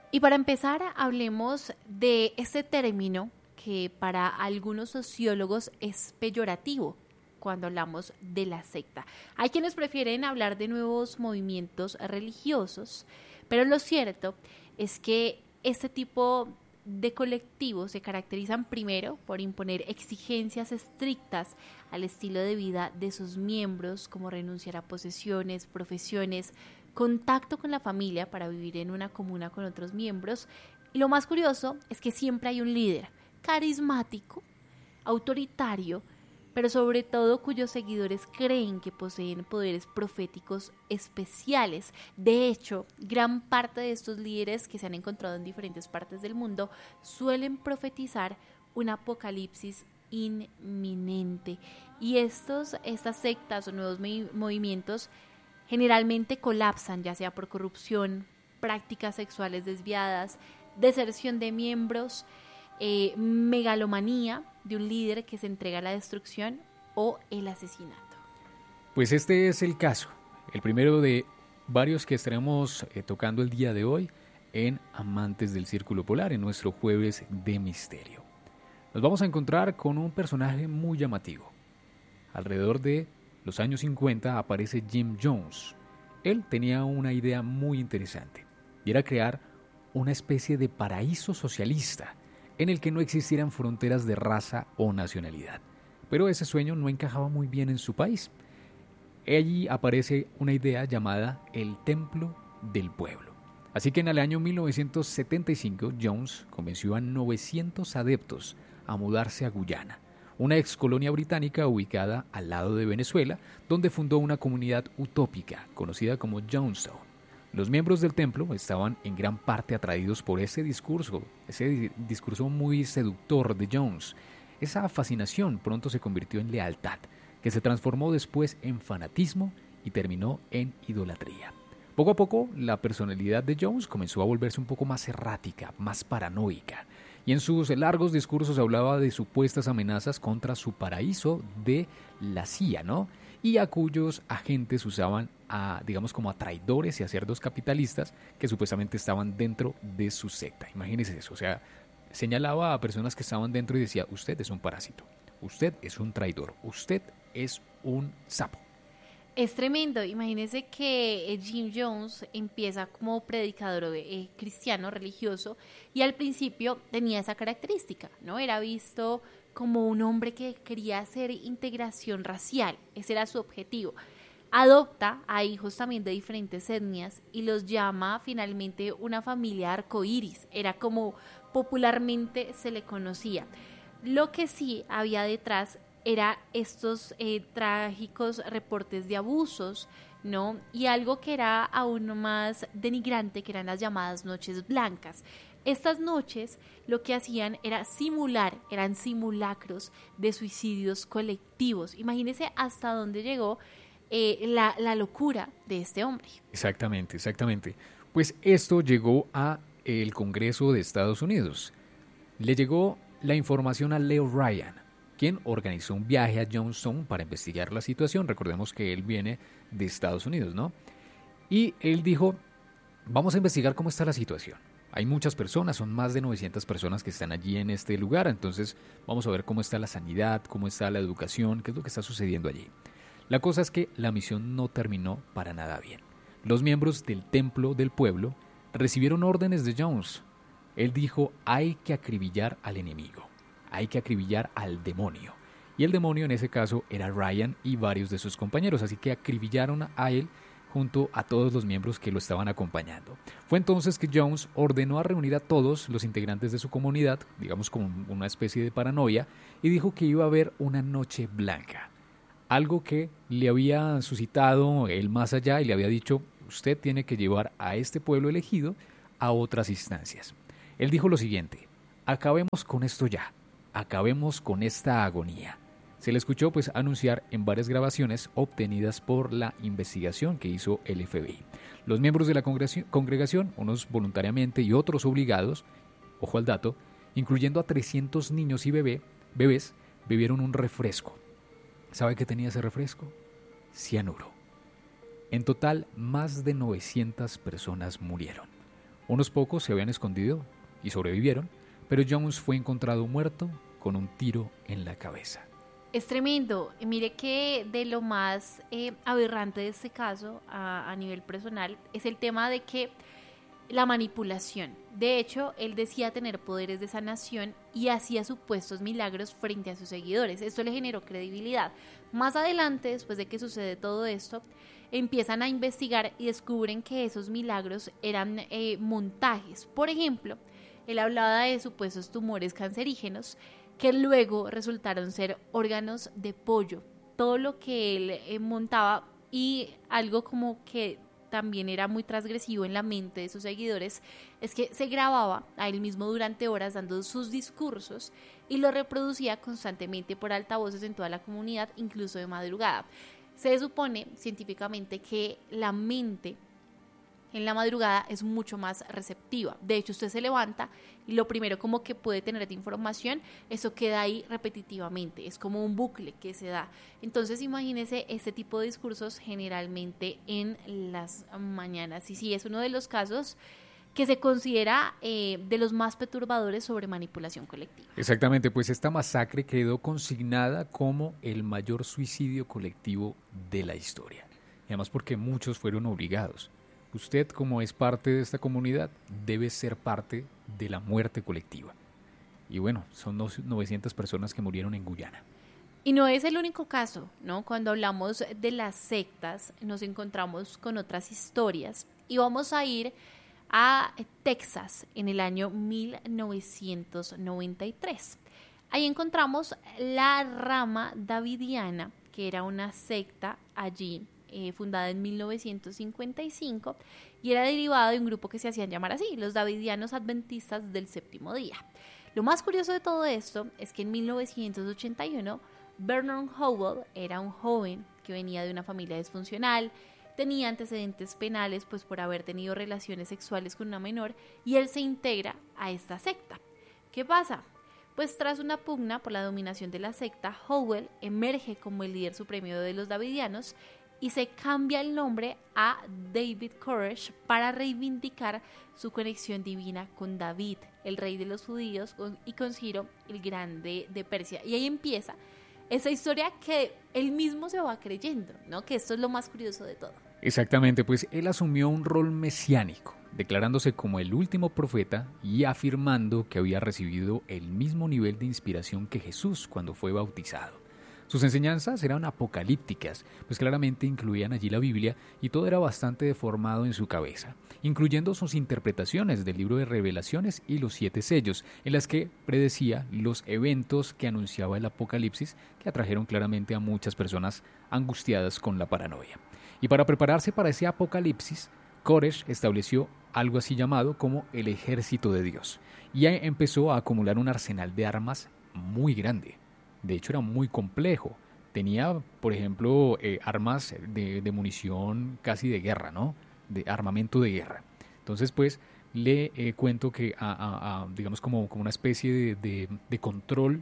Y para empezar, hablemos de este término que para algunos sociólogos es peyorativo cuando hablamos de la secta. Hay quienes prefieren hablar de nuevos movimientos religiosos, pero lo cierto es que este tipo de colectivos se caracterizan primero por imponer exigencias estrictas al estilo de vida de sus miembros, como renunciar a posesiones, profesiones, contacto con la familia para vivir en una comuna con otros miembros. Y lo más curioso es que siempre hay un líder carismático, autoritario, pero sobre todo cuyos seguidores creen que poseen poderes proféticos especiales. De hecho, gran parte de estos líderes que se han encontrado en diferentes partes del mundo suelen profetizar un apocalipsis inminente. Y estas sectas o nuevos movimientos generalmente colapsan, ya sea por corrupción, prácticas sexuales desviadas, deserción de miembros, megalomanía de un líder que se entrega a la destrucción o el asesinato. Pues este es el caso, el primero de varios que estaremos tocando el día de hoy en Amantes del Círculo Polar, en nuestro jueves de misterio. Nos vamos a encontrar con un personaje muy llamativo. Alrededor de los años 50 aparece Jim Jones. Él tenía una idea muy interesante y era crear una especie de paraíso socialista en el que no existieran fronteras de raza o nacionalidad. Pero ese sueño no encajaba muy bien en su país. Allí aparece una idea llamada el Templo del Pueblo. Así que en el año 1975 Jones convenció a 900 adeptos a mudarse a Guyana, una ex colonia británica ubicada al lado de Venezuela, donde fundó una comunidad utópica conocida como Jonestown. Los miembros del templo estaban en gran parte atraídos por ese discurso muy seductor de Jones. Esa fascinación pronto se convirtió en lealtad, que se transformó después en fanatismo y terminó en idolatría. Poco a poco, la personalidad de Jones comenzó a volverse un poco más errática, más paranoica, y en sus largos discursos hablaba de supuestas amenazas contra su paraíso de la CIA, ¿no? Y a cuyos agentes usaban como a traidores y a cerdos capitalistas que supuestamente estaban dentro de su secta. Imagínense eso, o sea, señalaba a personas que estaban dentro y decía: usted es un parásito, usted es un traidor, usted es un sapo. Es tremendo. Imagínense que Jim Jones empieza como predicador cristiano, religioso, y al principio tenía esa característica, ¿no? Era visto como un hombre que quería hacer integración racial, ese era su objetivo. Adopta a hijos también de diferentes etnias y los llama finalmente una familia arcoíris, era como popularmente se le conocía. Lo que sí había detrás era estos trágicos reportes de abusos, ¿no? Y algo que era aún más denigrante, que eran las llamadas noches blancas. Estas noches lo que hacían era eran simulacros de suicidios colectivos. Imagínense hasta dónde llegó la locura de este hombre. Exactamente. Pues esto llegó a el Congreso de Estados Unidos. Le llegó la información a Leo Ryan, quien organizó un viaje a Jonestown para investigar la situación. Recordemos que él viene de Estados Unidos, ¿no? Y él dijo: vamos a investigar cómo está la situación. Hay muchas personas, son más de 900 personas que están allí en este lugar, entonces vamos a ver cómo está la sanidad, cómo está la educación, qué es lo que está sucediendo allí. La cosa es que la misión no terminó para nada bien. Los miembros del Templo del Pueblo recibieron órdenes de Jones. Él dijo: hay que acribillar al enemigo, hay que acribillar al demonio. Y el demonio en ese caso era Ryan y varios de sus compañeros, así que acribillaron a él junto a todos los miembros que lo estaban acompañando. Fue entonces que Jones ordenó a reunir a todos los integrantes de su comunidad, digamos como una especie de paranoia, y dijo que iba a haber una noche blanca. Algo que le había suscitado el más allá y le había dicho: usted tiene que llevar a este pueblo elegido a otras instancias. Él dijo lo siguiente: acabemos con esto ya, acabemos con esta agonía. Se le escuchó pues anunciar en varias grabaciones obtenidas por la investigación que hizo el FBI. Los miembros de la congregación, unos voluntariamente y otros obligados, ojo al dato, incluyendo a 300 niños y bebés, bebieron un refresco. ¿Sabe qué tenía ese refresco? Cianuro. En total, más de 900 personas murieron. Unos pocos se habían escondido y sobrevivieron, pero Jones fue encontrado muerto con un tiro en la cabeza. Es tremendo. Mire que de lo más aberrante de este caso a nivel personal es el tema de que la manipulación. De hecho, él decía tener poderes de sanación y hacía supuestos milagros frente a sus seguidores. Esto le generó credibilidad. Más adelante, después de que sucede todo esto, empiezan a investigar y descubren que esos milagros eran montajes. Por ejemplo, él hablaba de supuestos tumores cancerígenos que luego resultaron ser órganos de pollo. Todo lo que él montaba, y algo como que también era muy transgresivo en la mente de sus seguidores, es que se grababa a él mismo durante horas dando sus discursos y lo reproducía constantemente por altavoces en toda la comunidad, incluso de madrugada. Se supone científicamente que la mente en la madrugada es mucho más receptiva. De hecho, usted se levanta y lo primero como que puede tener de información, eso queda ahí repetitivamente. Es como un bucle que se da. Entonces, imagínese este tipo de discursos generalmente en las mañanas. Y sí, es uno de los casos que se considera de los más perturbadores sobre manipulación colectiva. Exactamente, pues esta masacre quedó consignada como el mayor suicidio colectivo de la historia. Y además porque muchos fueron obligados. Usted, como es parte de esta comunidad, debe ser parte de la muerte colectiva. Y bueno, son 900 personas que murieron en Guyana. Y no es el único caso, ¿no? Cuando hablamos de las sectas, nos encontramos con otras historias. Y vamos a ir a Texas en el año 1993. Ahí encontramos la rama davidiana, que era una secta allí, fundada en 1955, y era derivada de un grupo que se hacían llamar así, los Davidianos Adventistas del Séptimo Día. Lo más curioso de todo esto es que en 1981 Vernon Howell era un joven que venía de una familia disfuncional, tenía antecedentes penales pues por haber tenido relaciones sexuales con una menor, y él se integra a esta secta. ¿Qué pasa? Pues tras una pugna por la dominación de la secta, Howell emerge como el líder supremo de los Davidianos y se cambia el nombre a David Koresh para reivindicar su conexión divina con David, el rey de los judíos, y con Ciro, el grande de Persia. Y ahí empieza esa historia que él mismo se va creyendo, ¿no? Que esto es lo más curioso de todo. Exactamente, pues él asumió un rol mesiánico, declarándose como el último profeta y afirmando que había recibido el mismo nivel de inspiración que Jesús cuando fue bautizado. Sus enseñanzas eran apocalípticas, pues claramente incluían allí la Biblia y todo era bastante deformado en su cabeza, incluyendo sus interpretaciones del libro de Revelaciones y los 7 sellos, en las que predecía los eventos que anunciaba el Apocalipsis, que atrajeron claramente a muchas personas angustiadas con la paranoia. Y para prepararse para ese Apocalipsis, Koresh estableció algo así llamado como el ejército de Dios, y empezó a acumular un arsenal de armas muy grande. De hecho, era muy complejo. Tenía, por ejemplo, armas de munición casi de guerra, ¿no? De armamento de guerra. Entonces, pues, le cuento que digamos, como una especie de control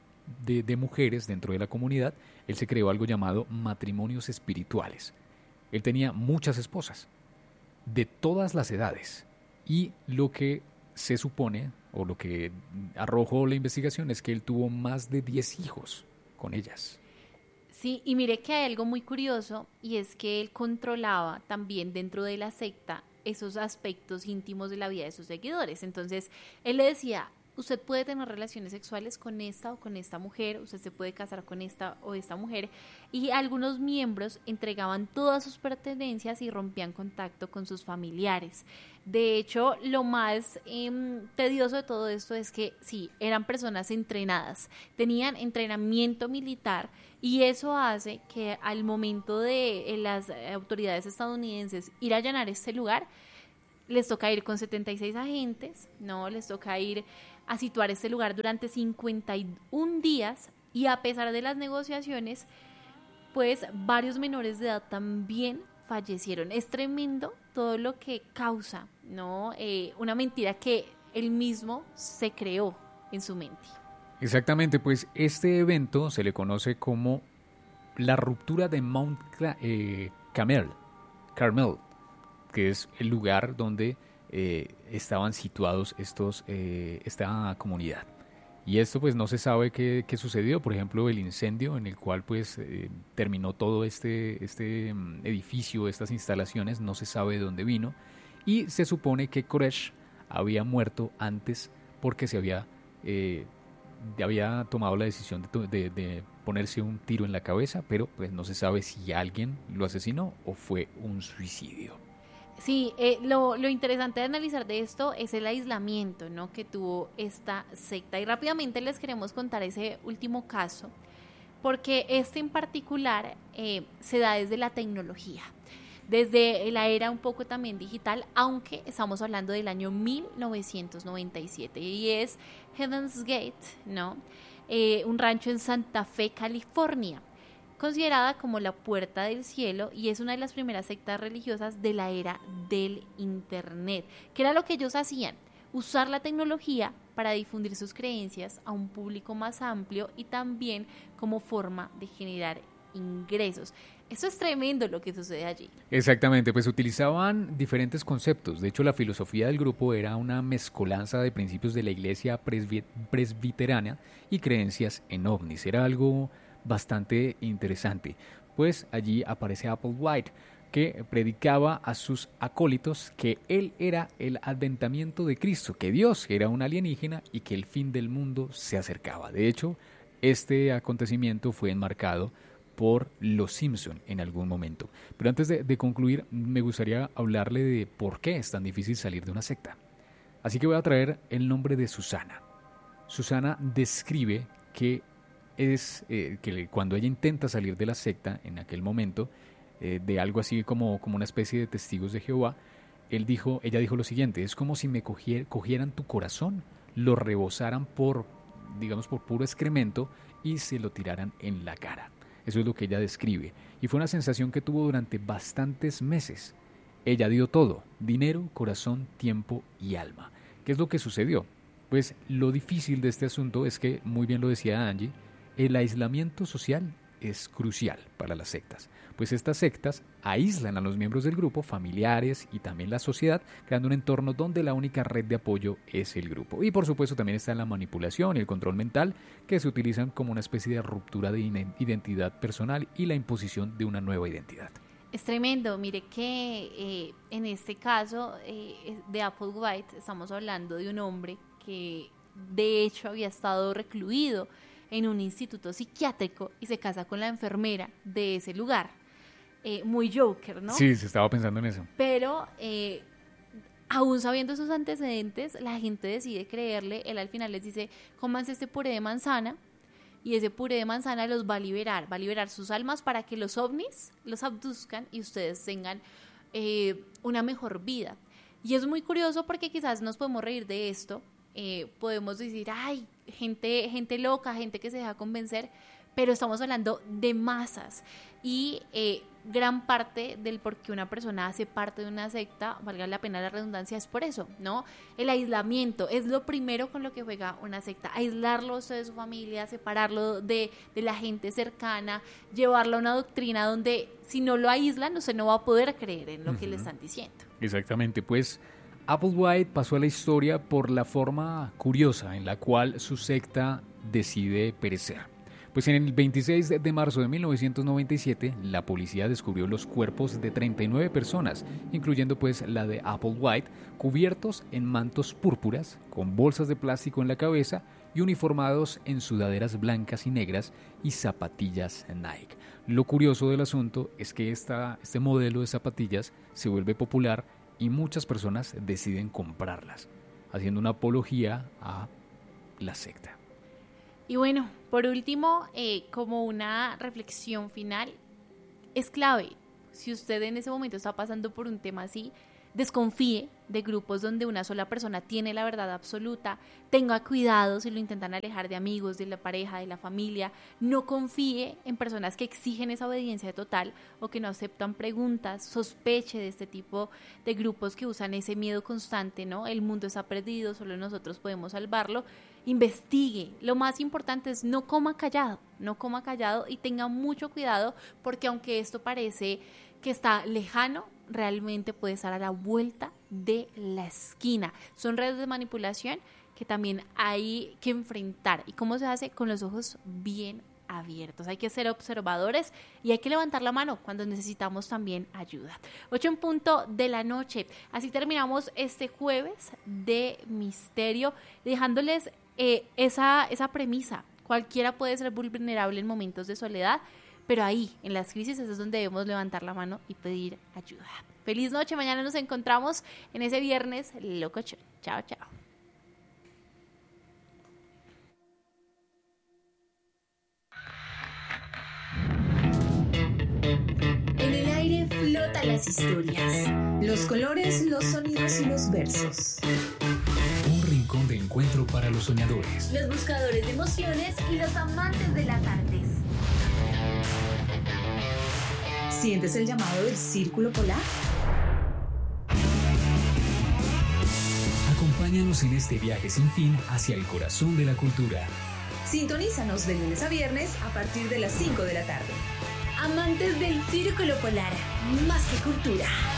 de mujeres dentro de la comunidad, él se creó algo llamado matrimonios espirituales. Él tenía muchas esposas, de todas las edades. Y lo que se supone, o lo que arrojó la investigación, es que él tuvo más de 10 hijos con ellas. Sí, y mire que hay algo muy curioso, y es que él controlaba también dentro de la secta esos aspectos íntimos de la vida de sus seguidores. Entonces, él le decía: usted puede tener relaciones sexuales con esta o con esta mujer, usted se puede casar con esta o esta mujer, y algunos miembros entregaban todas sus pertenencias y rompían contacto con sus familiares. De hecho, lo más tedioso de todo esto es que sí, eran personas entrenadas, tenían entrenamiento militar, y eso hace que al momento de las autoridades estadounidenses ir a allanar este lugar, les toca ir con 76 agentes, ¿no? Les toca ir a situar este lugar durante 51 días, y a pesar de las negociaciones, pues varios menores de edad también fallecieron. Es tremendo todo lo que causa, ¿no? Una mentira que él mismo se creó en su mente. Exactamente, pues este evento se le conoce como la ruptura de Mount Carmel, que es el lugar donde estaban situados esta comunidad. Y esto pues no se sabe qué sucedió. Por ejemplo, el incendio en el cual pues terminó todo este edificio, estas instalaciones, no se sabe de dónde vino. Y se supone que Koresh había muerto antes porque había tomado la decisión de ponerse un tiro en la cabeza, pero pues no se sabe si alguien lo asesinó o fue un suicidio. Sí, lo interesante de analizar de esto es el aislamiento, ¿no?, que tuvo esta secta. Y rápidamente les queremos contar ese último caso, porque este en particular se da desde la tecnología, desde la era un poco también digital, aunque estamos hablando del año 1997, y es Heaven's Gate, ¿no? Un rancho en Santa Fe, California, considerada como la puerta del cielo, y es una de las primeras sectas religiosas de la era del internet. ¿Qué era lo que ellos hacían? Usar la tecnología para difundir sus creencias a un público más amplio y también como forma de generar ingresos. Eso es tremendo lo que sucede allí. Exactamente, pues utilizaban diferentes conceptos. De hecho, la filosofía del grupo era una mezcolanza de principios de la iglesia presbiterana y creencias en ovnis. Era algo bastante interesante, pues allí aparece Applewhite, que predicaba a sus acólitos que él era el adventamiento de Cristo, que Dios era un alienígena y que el fin del mundo se acercaba. De hecho, este acontecimiento fue enmarcado por Los Simpson en algún momento. Pero antes de concluir, me gustaría hablarle de por qué es tan difícil salir de una secta. Así que voy a traer el nombre de Susana. Susana describe que que cuando ella intenta salir de la secta en aquel momento, de algo así como una especie de testigos de Jehová, ella dijo lo siguiente: es como si me cogieran tu corazón, lo rebosaran por puro excremento y se lo tiraran en la cara. Eso es lo que ella describe, y fue una sensación que tuvo durante bastantes meses. Ella dio todo: dinero, corazón, tiempo y alma. ¿Qué es lo que sucedió? Pues lo difícil de este asunto es que, muy bien lo decía Angie, el aislamiento social es crucial para las sectas, pues estas sectas aíslan a los miembros del grupo, familiares y también la sociedad, creando un entorno donde la única red de apoyo es el grupo. Y por supuesto también está la manipulación y el control mental, que se utilizan como una especie de ruptura de identidad personal y la imposición de una nueva identidad. Es tremendo. Mire que en este caso de Applewhite estamos hablando de un hombre que de hecho había estado recluido en un instituto psiquiátrico y se casa con la enfermera de ese lugar. Muy Joker, ¿no? Sí, se estaba pensando en eso. Pero aún sabiendo sus antecedentes, la gente decide creerle. Él al final les dice: cómanse este puré de manzana, y ese puré de manzana los va a liberar sus almas para que los ovnis los abduzcan y ustedes tengan una mejor vida. Y es muy curioso porque quizás nos podemos reír de esto, podemos decir: ay, gente loca, gente que se deja convencer, pero estamos hablando de masas, y gran parte del por qué una persona hace parte de una secta, valga la pena la redundancia, es por eso, ¿no? El aislamiento es lo primero con lo que juega una secta: aislarlo de su familia, separarlo de la gente cercana, llevarlo a una doctrina donde si no lo aíslan, usted no va a poder creer en lo que le están diciendo. Exactamente, pues Applewhite pasó a la historia por la forma curiosa en la cual su secta decide perecer. Pues en el 26 de marzo de 1997, la policía descubrió los cuerpos de 39 personas, incluyendo pues la de Applewhite, cubiertos en mantos púrpuras, con bolsas de plástico en la cabeza y uniformados en sudaderas blancas y negras y zapatillas Nike. Lo curioso del asunto es que este modelo de zapatillas se vuelve popular y muchas personas deciden comprarlas, haciendo una apología a la secta. Y bueno, por último, como una reflexión final, es clave, si usted en ese momento está pasando por un tema así, desconfíe de grupos donde una sola persona tiene la verdad absoluta, tenga cuidado si lo intentan alejar de amigos, de la pareja, de la familia, no confíe en personas que exigen esa obediencia total o que no aceptan preguntas, sospeche de este tipo de grupos que usan ese miedo constante, ¿no? El mundo está perdido, solo nosotros podemos salvarlo. Investigue. Lo más importante es no coma callado y tenga mucho cuidado, porque aunque esto parece que está lejano, realmente puede estar a la vuelta de la esquina. Son redes de manipulación que también hay que enfrentar. ¿Y cómo se hace? Con los ojos bien abiertos. Hay que ser observadores y hay que levantar la mano cuando necesitamos también ayuda. 8:00 p.m. Así terminamos este jueves de misterio, dejándoles esa premisa. Cualquiera puede ser vulnerable en momentos de soledad, pero ahí, en las crisis, es donde debemos levantar la mano y pedir ayuda. Feliz noche, mañana nos encontramos en ese viernes locochón. Chao, chao. En el aire flotan las historias, los colores, los sonidos y los versos. Un rincón de encuentro para los soñadores, Los buscadores de emociones y los amantes de las artes. ¿Sientes el llamado del Círculo Polar? Acompáñanos en este viaje sin fin hacia el corazón de la cultura. Sintonízanos de lunes a viernes a partir de las 5 de la tarde. Amantes del Círculo Polar, más que cultura.